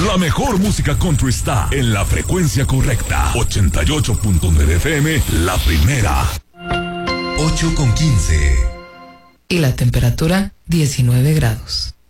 La mejor música country está en la frecuencia correcta. 88.9 FM, la primera. 8:15. Y la temperatura, 19 grados.